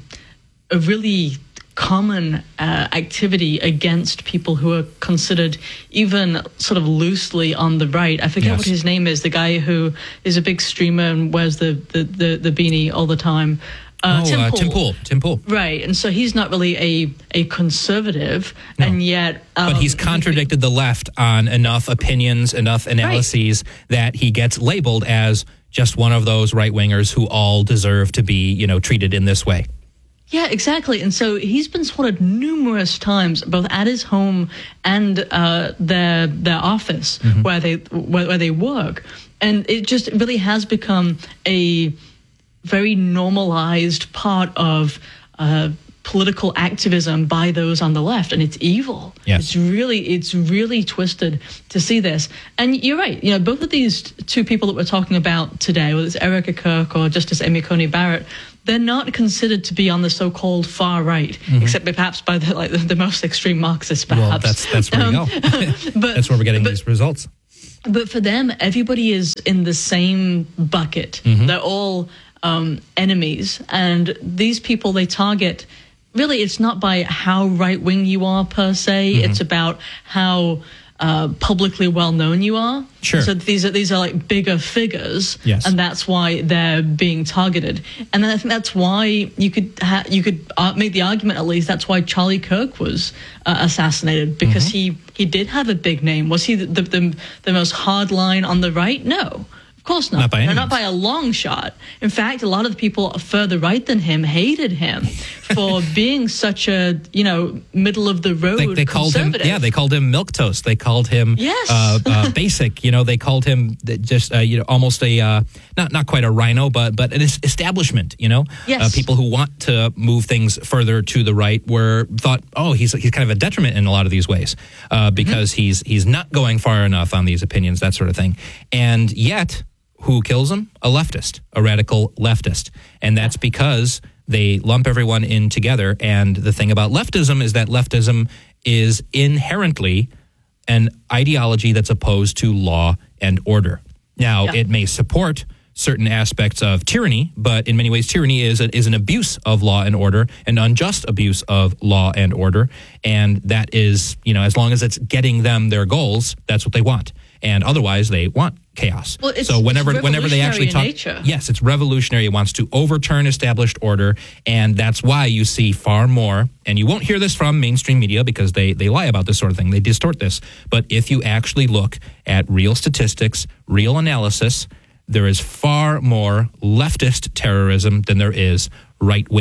a really... common uh, activity against people who are considered even sort of loosely on the right. I forget yes. what his name is, the guy who is a big streamer and wears the, the, the, the beanie all the time. Uh, oh, Tim, uh, Pool. Tim Pool. Tim Pool. Right, and so he's not really a, a conservative, no. and yet... Um, but he's contradicted the left on enough opinions, enough analyses right. that he gets labeled as just one of those right-wingers who all deserve to be, you know, treated in this way. Yeah, exactly. And so he's been swatted numerous times, both at his home and uh, their their office mm-hmm. where they where, where they work. And it just really has become a very normalized part of uh, political activism by those on the left, and it's evil. Yes. It's really it's really twisted to see this. And you're right. You know, both of these two people that we're talking about today, whether it's Erica Kirk or Justice Amy Coney Barrett, they're not considered to be on the so-called far right, mm-hmm. except perhaps by the like the, the most extreme Marxists, perhaps. Well, that's that's where um, we go. but, that's where we're getting but, these results. But for them, everybody is in the same bucket. Mm-hmm. They're all um, enemies, and these people they target. Really, it's not by how right-wing you are per se. Mm-hmm. It's about how uh, publicly well-known you are. Sure. So these are these are like bigger figures, yes. and that's why they're being targeted. And then I think that's why you could ha- you could uh, make the argument, at least that's why Charlie Kirk was uh, assassinated, because mm-hmm. he he did have a big name. Was he the the, the, the most hard line on the right? No. Of course not. Not by, no, not by a long shot. In fact, a lot of the people further right than him hated him for being such a, you know, middle of the road they, they called him, yeah, they called him milquetoast. They called him yes. uh, uh, basic. You know, they called him just, uh, you know, almost a uh, not not quite a rhino, but but an establishment. You know, yes. uh, people who want to move things further to the right were thought, oh, he's he's kind of a detriment in a lot of these ways uh, because mm-hmm. he's he's not going far enough on these opinions, that sort of thing, and yet. Who kills him? A leftist, a radical leftist. And that's because they lump everyone in together. And the thing about leftism is that leftism is inherently an ideology that's opposed to law and order. Now, yeah. it may support certain aspects of tyranny, but in many ways, tyranny is a, is an abuse of law and order, an unjust abuse of law and order. And that is, you know, as long as it's getting them their goals, that's what they want. And otherwise, they want chaos. Well, it's, so whenever it's whenever they actually talk, nature. yes, it's revolutionary. It wants to overturn established order, and that's why you see far more. And you won't hear this from mainstream media because they they lie about this sort of thing. They distort this. But if you actually look at real statistics, real analysis, there is far more leftist terrorism than there is right-wing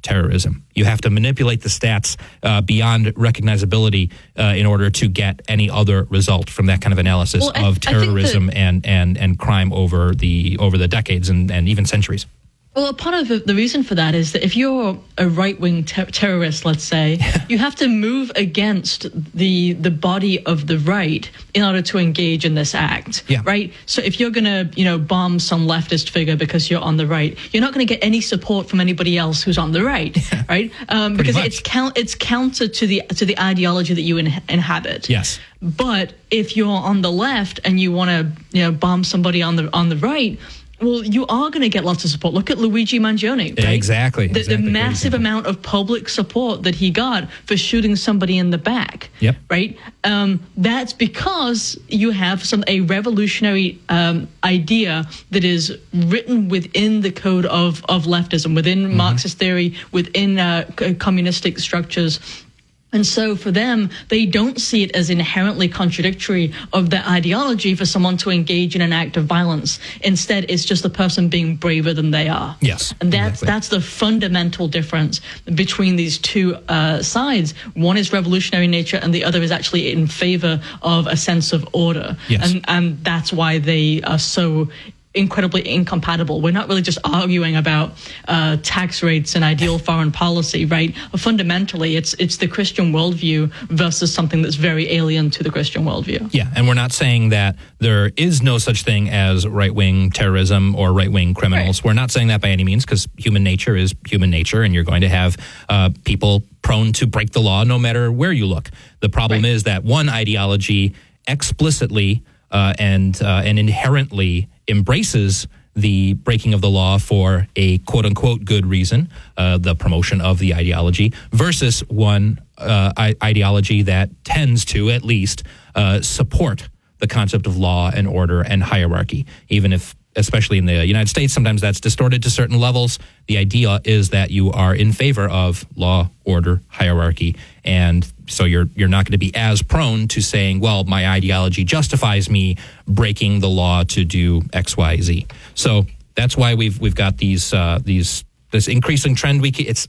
terrorism. You have to manipulate the stats uh, beyond recognizability uh, in order to get any other result from that kind of analysis well, I, of terrorism that, and, and, and crime over the over the decades and, and even centuries. Well, part of the, the reason for that is that if you're a right-wing ter- terrorist, let's say, you have to move against the the body of the right in order to engage in this act, yeah. right? So if you're going to, you know, bomb some leftist figure because you're on the right, you're not going to get any support from anybody else who's on the right, right? Um, because much. it's count it's counter to the to the ideology that you in- inhabit. Yes. But if you're on the left and you want to, you know, bomb somebody on the on the right, well, you are going to get lots of support. Look at Luigi Mangione, right? Exactly. The, exactly. the massive amount of public support that he got for shooting somebody in the back. Yep. Right? Um, that's because you have some a revolutionary um, idea that is written within the code of, of leftism, within mm-hmm. Marxist theory, within uh, communistic structures. And so for them, they don't see it as inherently contradictory of their ideology for someone to engage in an act of violence. Instead, it's just the person being braver than they are. Yes. And that's exactly. that's the fundamental difference between these two uh, sides. One is revolutionary nature and the other is actually in favor of a sense of order. Yes. And, and that's why they are so incredibly incompatible. We're not really just arguing about uh, tax rates and ideal foreign policy, right? Fundamentally, it's it's the Christian worldview versus something that's very alien to the Christian worldview. Yeah, and we're not saying that there is no such thing as right-wing terrorism or right-wing criminals. Right. We're not saying that by any means, because human nature is human nature, and you're going to have uh, people prone to break the law no matter where you look. The problem right. is that one ideology explicitly uh, and uh, and inherently embraces the breaking of the law for a quote-unquote good reason, uh, the promotion of the ideology, versus one uh, I- ideology that tends to, at least, uh, support the concept of law and order and hierarchy, even if, especially in the United States, sometimes that's distorted to certain levels. The idea is that you are in favor of law, order, hierarchy, and so you're you're not going to be as prone to saying, well, my ideology justifies me breaking the law to do X, Y, Z. So that's why we've we've got these uh, these this increasing trend. We it's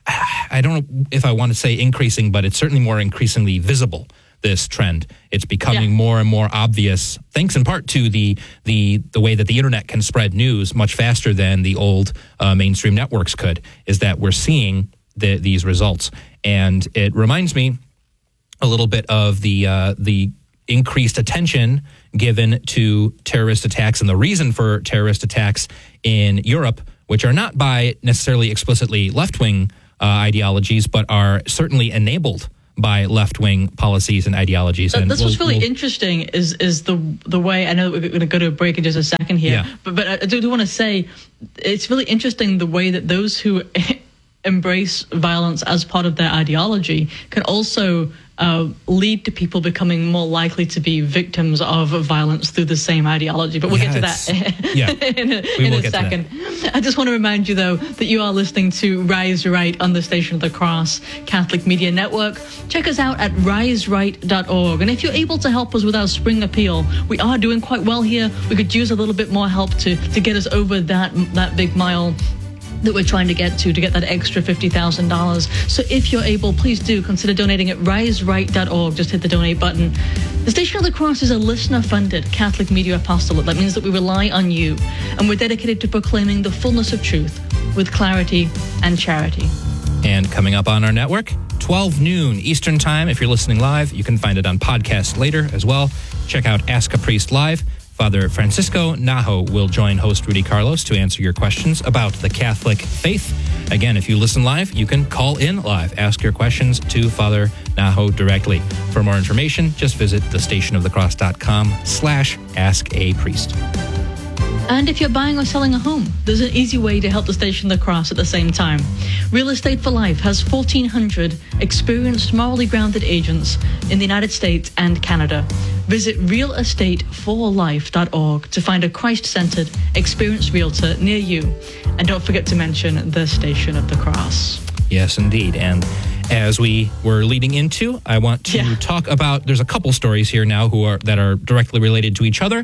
I don't know if I want to say increasing, but it's certainly more increasingly visible. This trend, it's becoming yeah. more and more obvious, thanks in part to the the the way that the internet can spread news much faster than the old uh, mainstream networks could. Is that we're seeing the, these results, and it reminds me a little bit of the uh, the increased attention given to terrorist attacks and the reason for terrorist attacks in Europe, which are not by necessarily explicitly left-wing uh, ideologies, but are certainly enabled by left-wing policies and ideologies. And and that's we'll, what's really we'll, interesting is is the the way, I know we're going to go to a break in just a second here, yeah. but, but I do, do want to say it's really interesting the way that those who embrace violence as part of their ideology can also uh, lead to people becoming more likely to be victims of violence through the same ideology. But we'll yeah, get to that yeah, in a, we in will a get second. To that. I just want to remind you, though, that you are listening to Rise Right on the Station of the Cross Catholic Media Network. Check us out at rise right dot org. And if you're able to help us with our spring appeal, we are doing quite well here. We could use a little bit more help to, to get us over that that big mile that we're trying to get to, to get that extra fifty thousand dollars. So if you're able, please do consider donating at rise right dot org. Just hit the donate button. The Station of the Cross is a listener-funded Catholic media apostolate. That means that we rely on you, and we're dedicated to proclaiming the fullness of truth with clarity and charity. And coming up on our network, twelve noon Eastern Time. If you're listening live, you can find it on podcast later as well. Check out Ask a Priest Live. Father Francisco Najo will join host Rudy Carlos to answer your questions about the Catholic faith. Again, if you listen live, you can call in live. Ask your questions to Father Najo directly. For more information, just visit thestationofthecross.com slash ask a priest. And if you're buying or selling a home, there's an easy way to help the Station of the Cross at the same time. Real Estate for Life has fourteen hundred experienced, morally grounded agents in the United States and Canada. Visit real estate for life dot org to find a Christ-centered, experienced realtor near you. And don't forget to mention the Station of the Cross. Yes, indeed. And as we were leading into, I want to yeah. talk about, there's a couple stories here now who are that are directly related to each other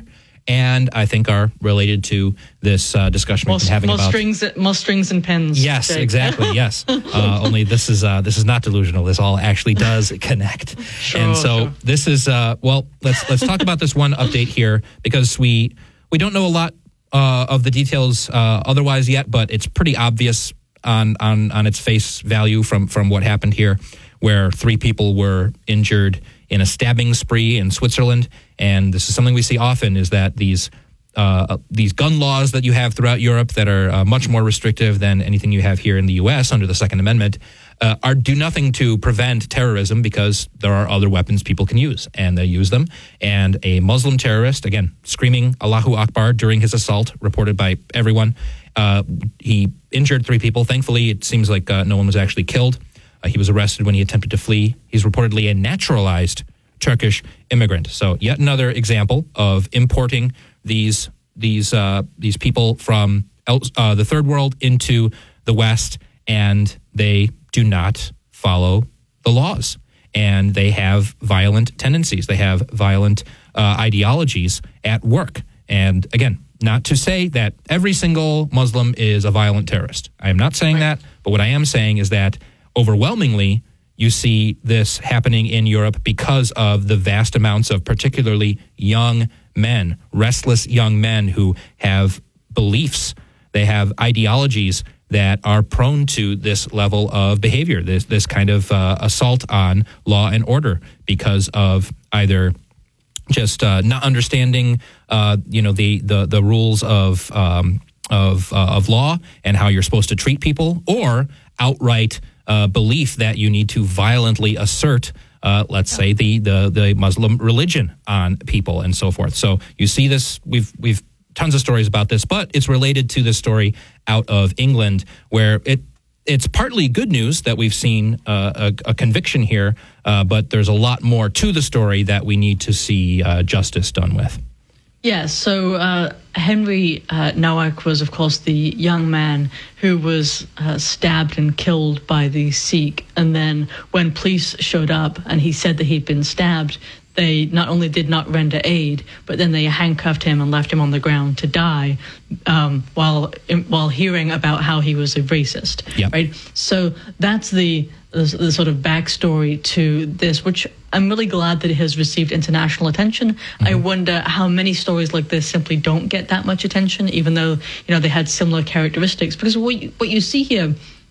and I think are related to this uh, discussion more, we've been having more about strings, more strings and pens. Yes, Jake. exactly. Yes. Uh, only this is uh, this is not delusional. This all actually does connect. Sure, and so sure. this is uh, well. Let's let's talk about this one update here because we we don't know a lot uh, of the details uh, otherwise yet, but it's pretty obvious on on on its face value from from what happened here, where three people were injured in a stabbing spree in Switzerland, and this is something we see often: is that these. Uh, these gun laws that you have throughout Europe that are uh, much more restrictive than anything you have here in the U S under the Second Amendment uh, are do nothing to prevent terrorism because there are other weapons people can use, and they use them. And a Muslim terrorist, again, screaming Allahu Akbar during his assault, reported by everyone, uh, he injured three people. Thankfully, it seems like uh, no one was actually killed. Uh, he was arrested when he attempted to flee. He's reportedly a naturalized Turkish immigrant. So yet another example of importing these these uh, these people from uh, the third world into the West, and they do not follow the laws, and they have violent tendencies. They have violent uh, ideologies at work. And again, not to say that every single Muslim is a violent terrorist. I am not saying that, but what I am saying is that overwhelmingly you see this happening in Europe because of the vast amounts of particularly young men, restless young men who have beliefs, they have ideologies that are prone to this level of behavior, this this kind of uh, assault on law and order because of either just uh, not understanding, uh, you know, the the the rules of um, of uh, of law and how you're supposed to treat people, or outright uh, belief that you need to violently assert. Uh, let's say the, the the Muslim religion on people and so forth. So you see this. We've we've tons of stories about this, but it's related to this story out of England, where it it's partly good news that we've seen uh, a, a conviction here, uh, but there's a lot more to the story that we need to see uh, justice done with. Yeah, so uh, Henry uh, Nowak was, of course, the young man who was uh, stabbed and killed by the Sikh. And then when police showed up and he said that he'd been stabbed, they not only did not render aid, but then they handcuffed him and left him on the ground to die um, while while hearing about how he was a racist. Yep. Right. So that's the, the the sort of backstory to this, which I'm really glad that it has received international attention. Mm-hmm. I wonder how many stories like this simply don't get that much attention, even though you know they had similar characteristics. Because what you, what you see here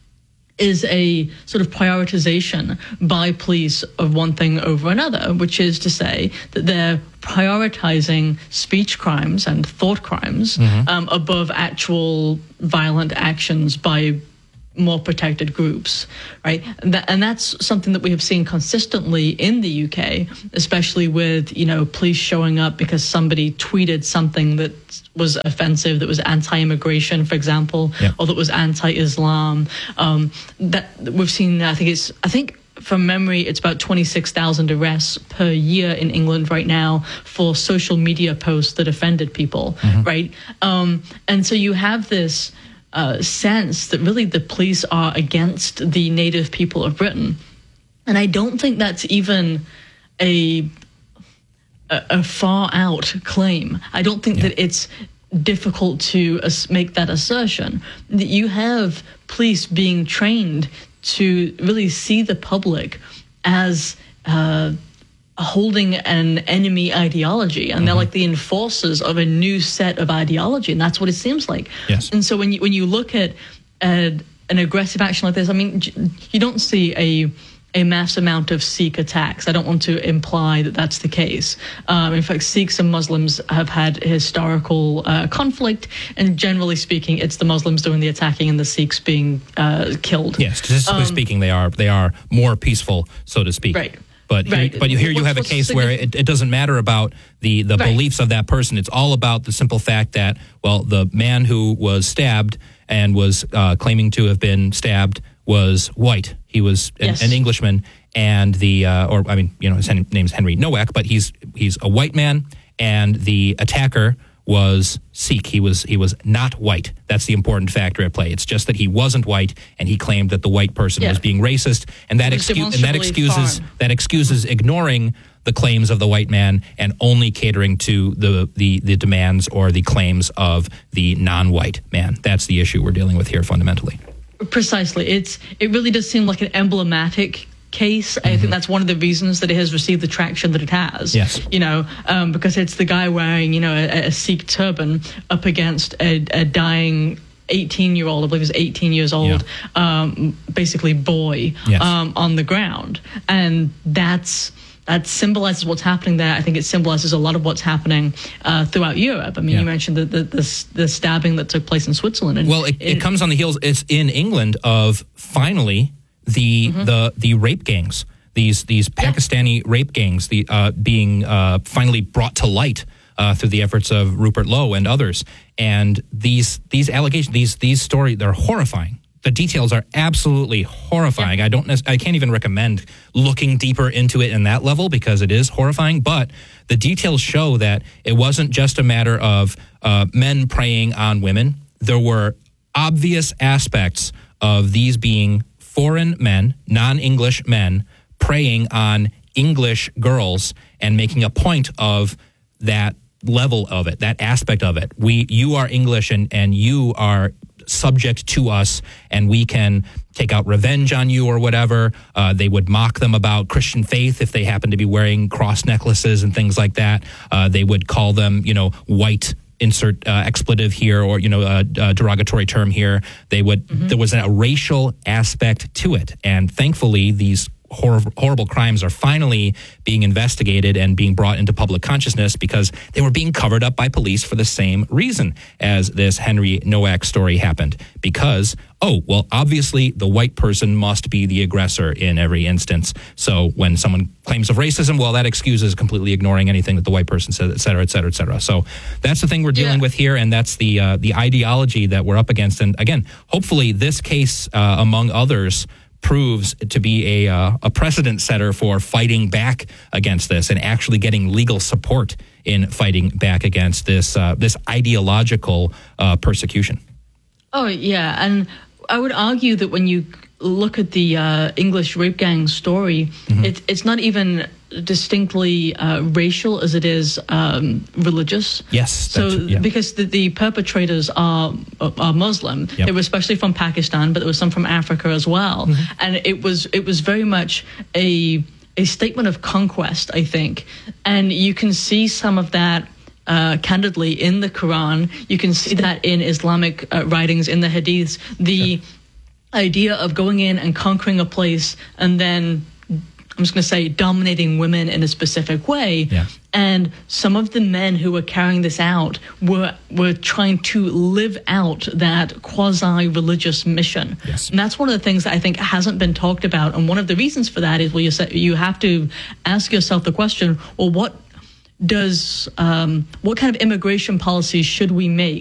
is a sort of prioritization by police of one thing over another, which is to say that they're prioritizing speech crimes and thought crimes mm-hmm. um, above actual violent actions by more protected groups, right? And, that, and that's something that we have seen consistently in the U K, especially with, you know, police showing up because somebody tweeted something that was offensive, that was anti-immigration, for example, yeah. or that was anti-Islam. Um, that we've seen, I think it's, I think from memory, it's about twenty-six thousand arrests per year in England right now for social media posts that offended people, mm-hmm. right? Um, and so you have this Uh, sense that really the police are against the native people of Britain. And I don't think that's even a a, a far out claim. I don't think yeah. that it's difficult to uh, make that assertion. That you have police being trained to really see the public as uh, holding an enemy ideology, and mm-hmm. they're like the enforcers of a new set of ideology, and that's what it seems like. Yes. And so when you when you look at uh, an aggressive action like this, I mean, you don't see a a mass amount of Sikh attacks. I don't want to imply that that's the case. Um, in fact, Sikhs and Muslims have had historical uh, conflict, and generally speaking, it's the Muslims doing the attacking and the Sikhs being uh, killed. Yes, statistically um, speaking, they are they are more peaceful, so to speak. Right. But right. here, but here you have a case where it, it doesn't matter about the, the right. beliefs of that person. It's all about the simple fact that, well, the man who was stabbed and was uh, claiming to have been stabbed was white. He was an, yes. an Englishman, and the uh, or I mean, you know, his name is Henry Nowak, but he's he's a white man, and the attacker was Sikh. He was he was not white. That's the important factor at play. It's just that he wasn't white, and he claimed that the white person yeah. was being racist, and that excuse and that excuses foreign. that excuses ignoring the claims of the white man and only catering to the, the, the demands or the claims of the non-white man. That's the issue we're dealing with here fundamentally. Precisely. It's it really does seem like an emblematic case. Mm-hmm. I think that's one of the reasons that it has received the traction that it has. Yes. You know, um, because it's the guy wearing, you know, a, a Sikh turban up against a, a dying eighteen-year-old, I believe he was eighteen years old, yeah. um, basically boy, yes. um, on the ground. And that's... That symbolizes what's happening there. I think it symbolizes a lot of what's happening uh, throughout Europe. I mean, yeah. you mentioned the, the the the stabbing that took place in Switzerland. And well, it, it, it comes on the heels. It's in England of finally the mm-hmm. the the rape gangs. These these Pakistani yeah. rape gangs, the uh, being uh, finally brought to light uh, through the efforts of Rupert Lowe and others. And these these allegations, these these stories, they're horrifying. The details are absolutely horrifying. Yeah. I don't. I can't even recommend looking deeper into it in that level because it is horrifying. But the details show that it wasn't just a matter of uh, men preying on women. There were obvious aspects of these being foreign men, non-English men, preying on English girls and making a point of that level of it, that aspect of it. We, you are English, and and you are subject to us, and we can take out revenge on you or whatever. Uh, they would mock them about Christian faith if they happen to be wearing cross necklaces and things like that. Uh, they would call them, you know, white, insert uh, expletive here, or, you know, a, a derogatory term here. They would, mm-hmm. there was a racial aspect to it. And thankfully, these Hor- horrible crimes are finally being investigated and being brought into public consciousness because they were being covered up by police for the same reason as this Henry Nowak story happened. Because, oh, well, obviously the white person must be the aggressor in every instance. So when someone claims of racism, well, that excuses completely ignoring anything that the white person says, et cetera, et cetera, et cetera. So that's the thing we're dealing yeah. with here, and that's the uh, the ideology that we're up against. And again, hopefully this case, uh, among others, proves to be a uh, a precedent setter for fighting back against this and actually getting legal support in fighting back against this uh, this ideological uh, persecution. Oh yeah, and I would argue that when you look at the uh, English rape gang story, mm-hmm. it, it's not even distinctly uh, racial as it is um, religious. Yes. So yeah. because the, the perpetrators are are Muslim, yep. they were especially from Pakistan, but there was some from Africa as well, mm-hmm. and it was it was very much a a statement of conquest, I think, and you can see some of that. Uh, candidly in the Quran, you can see that in Islamic uh, writings, in the Hadiths, the sure. idea of going in and conquering a place and then, I'm just going to say, dominating women in a specific way. Yeah. And some of the men who were carrying this out were were trying to live out that quasi-religious mission. Yes. And that's one of the things that I think hasn't been talked about. And one of the reasons for that is, well, you say, you have to ask yourself the question, well, what does um, what kind of immigration policies should we make